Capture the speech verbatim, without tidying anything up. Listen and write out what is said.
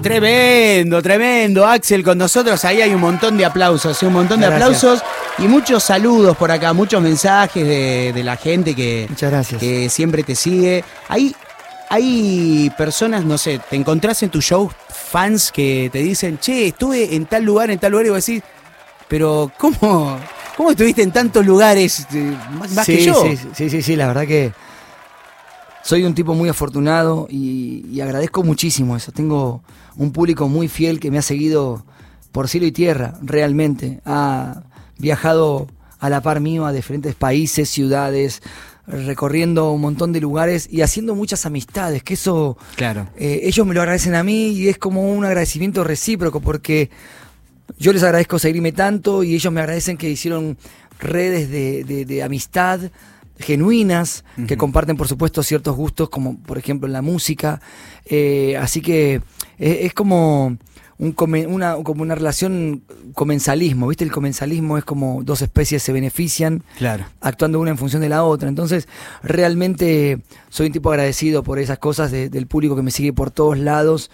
Tremendo, tremendo. Axel con nosotros. Ahí hay un montón de aplausos, ¿sí? Un montón de Gracias. aplausos y muchos saludos por acá, muchos mensajes de, de la gente que, Muchas gracias. que siempre te sigue. Ahí hay personas, no sé, te encontrás en tu show fans que te dicen, che, estuve en tal lugar, en tal lugar, y vos decís, pero ¿cómo, cómo estuviste en tantos lugares eh, más, más sí, que yo? Sí, sí, sí, sí, la verdad que soy un tipo muy afortunado y, y agradezco muchísimo eso. Tengo un público muy fiel que me ha seguido por cielo y tierra, realmente. Ha viajado a la par mío a diferentes países, ciudades, recorriendo un montón de lugares y haciendo muchas amistades, que eso Claro. eh, ellos me lo agradecen a mí y es como un agradecimiento recíproco porque yo les agradezco seguirme tanto y ellos me agradecen que hicieron redes de, de, de amistad genuinas, uh-huh. que comparten por supuesto ciertos gustos como por ejemplo en la música, eh, así que es, es como un come, una, como una relación comensalismo, ¿viste? El comensalismo es como dos especies se benefician, claro. actuando una en función de la otra, entonces realmente soy un tipo agradecido por esas cosas de, del público que me sigue por todos lados